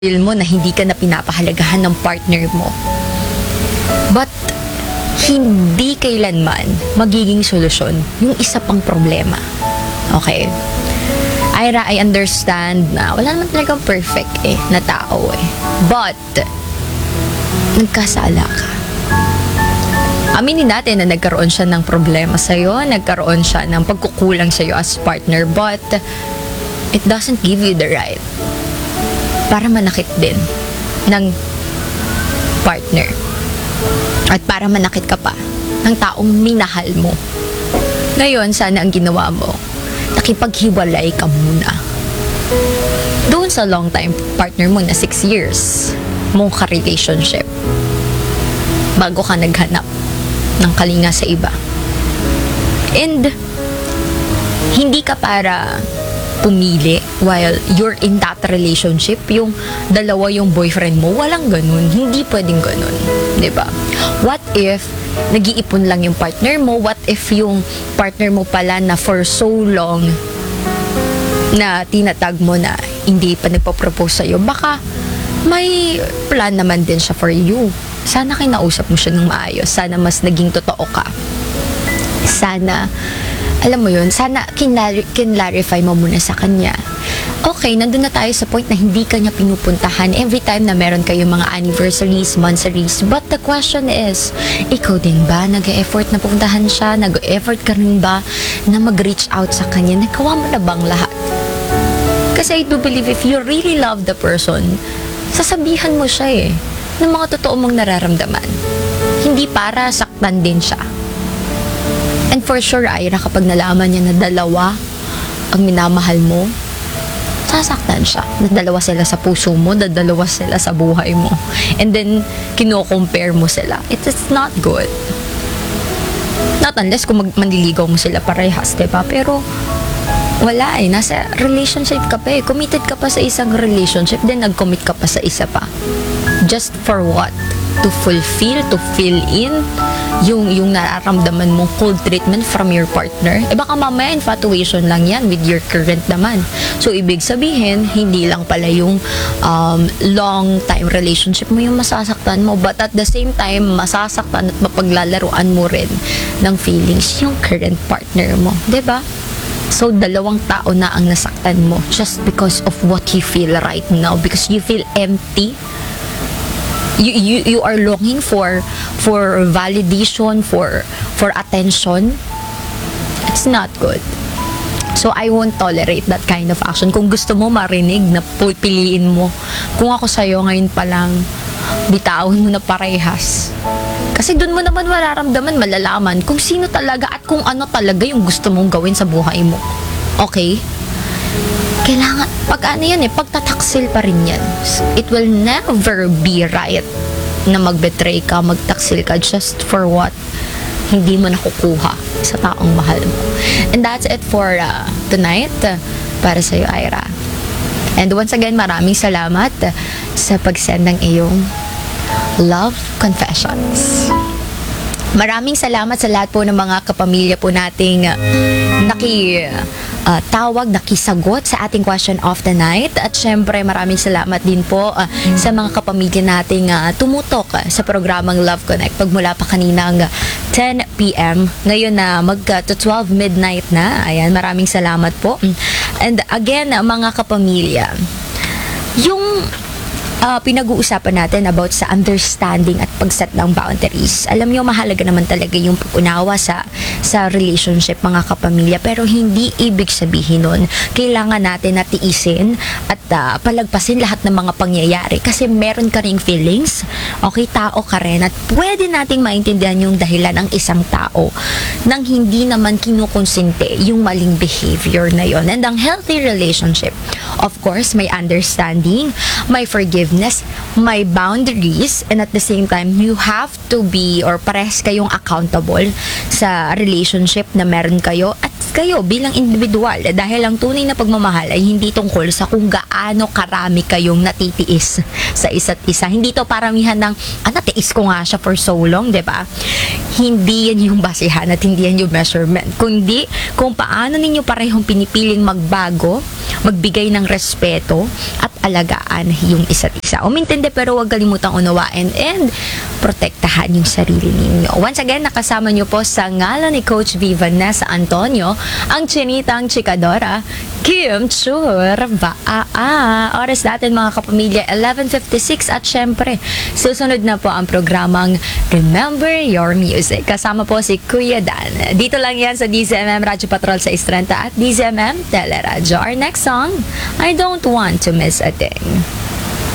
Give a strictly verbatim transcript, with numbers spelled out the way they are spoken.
feel mo na hindi ka na pinapahalagahan ng partner mo. But, hindi kailanman magiging solusyon yung isa pang problema. Okay? Ira, I understand na wala naman talagang perfect eh, na tao eh. But, nagkasala ka. Aminin natin na nagkaroon siya ng problema sa'yo, nagkaroon siya ng pagkukulang sa'yo as partner, but it doesn't give you the right para manakit din ng partner. At para manakit ka pa ng taong minahal mo. Ngayon, sana ang ginawa mo, nakipaghiwalay ka muna. Doon sa long time partner mo na six years mong ka-relationship bago ka naghanap ng kalinga sa iba. And hindi ka para pumili while you're in that relationship, yung dalawa yung boyfriend mo, walang ganun. Hindi pwedeng ganun. Diba? What if nag-iipon lang yung partner mo? What if yung partner mo pala na for so long na tinatag mo na hindi pa nagpo-propose sa'yo, baka may plan naman din siya for you. Sana kinausap mo siya ng maayos. Sana mas naging totoo ka. Sana, alam mo yun, sana kinlarify mo muna sa kanya. Okay, nandun na tayo sa point na hindi ka niya pinupuntahan every time na meron kayong mga anniversaries, monthsaries. But the question is, ikaw din ba nag-e-effort na puntahan siya? Nag-e-effort ka rin ba na mag-reach out sa kanya? Nagawa mo na bang lahat? Kasi I do believe if you really love the person, sasabihan mo siya eh, ng mga totoo mong nararamdaman. Hindi para saktan din siya. And for sure, Ira, kapag nalaman niya na dalawa ang minamahal mo, sasaktan siya. Na dalawa sila sa puso mo, na dalawa sila sa buhay mo. And then, kino-compare mo sila. It is not good. Not unless kung mag- manliligaw mo sila parehas, diba? Pero, wala eh. Nasa relationship ka pa eh. Committed ka pa sa isang relationship, then nag-commit ka pa sa isa pa. Just for what? To fulfill, to fill in yung, yung nararamdaman mong cold treatment from your partner. Eh baka mamaya infatuation lang yan with your current naman. So, ibig sabihin, hindi lang pala yung um, long-time relationship mo yung masasaktan mo, but at the same time, masasaktan at mapaglalaruan mo rin ng feelings yung current partner mo. Diba? So, dalawang tao na ang nasaktan mo just because of what you feel right now. Because you feel empty. You, you, you are longing for for validation, for for attention. It's not good. So, I won't tolerate that kind of action. Kung gusto mo marinig na piliin mo, kung ako sa'yo ngayon pa lang, bitawin mo na parehas. Kasi dun mo naman mararamdaman, malalaman kung sino talaga at kung ano talaga yung gusto mong gawin sa buhay mo. Okay? Kailangan, pag ano yan eh, pagtataksil pa rin yan. It will never be right na mag-betray ka, magtaksil ka just for what hindi mo nakukuha sa taong mahal mo. And that's it for uh, tonight uh, para sa'yo, Ira. And once again, maraming salamat uh, sa pag-send ng iyong love confessions. Maraming salamat sa lahat po ng mga kapamilya po nating uh, naki uh, tawag, nakisagot sa ating question of the night. At syempre maraming salamat din po uh, sa mga kapamilya nating uh, tumutok uh, sa programang Love Connect pagmula pa kaninang ten p.m. Ngayon na uh, mag uh, to twelve midnight na. Ayan, maraming salamat po. And again, uh, mga kapamilya, yung Uh, pinag-uusapan natin about sa understanding at pag-set ng boundaries. Alam niyo, mahalaga naman talaga yung pag-unawa sa, sa relationship, mga kapamilya. Pero hindi ibig sabihin nun, kailangan natin na tiisin at uh, palagpasin lahat ng mga pangyayari. Kasi meron ka ring feelings, okay, tao ka rin, at pwede nating maintindihan yung dahilan ng isang tao nang hindi naman kinukonsente yung maling behavior na yon. And ang healthy relationship, of course, may understanding, may forgiveness, may boundaries, and at the same time, you have to be or pares kayong accountable sa relationship na meron kayo at kayo bilang individual. Dahil ang tunay na pagmamahal ay hindi tungkol sa kung gaano karami kayong natitiis sa isa't isa. Hindi to paramihan ng, ah, natiis ko nga siya for so long, diba? Hindi yan yung basihan at hindi yan yung measurement. Kundi kung paano ninyo parehong pinipiling magbago, magbigay ng respeto at alagaan yung isa't isa. Umintindi pero huwag kalimutang unawain and protektahan yung sarili ninyo. Once again, nakasama nyo po sa ngalan ni Coach V. Vanessa Antonio, ang chinitang chikadora, Kim Chur Baa. Oras natin mga kapamilya, eleven fifty-six at syempre, susunod na po ang programang Remember Your Music. Kasama po si Kuya Dan. Dito lang yan sa D Z M M Radyo Patrol sa Istrenta at D Z M M Teleradyo. Our next song, I Don't Want to Miss a Thing.